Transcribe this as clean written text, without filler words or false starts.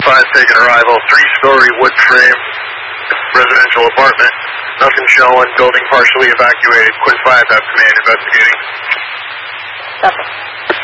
5 taking arrival, 3-story wood frame residential apartment. Nothing showing, building partially evacuated. Quinn 5 have command investigating. Copy.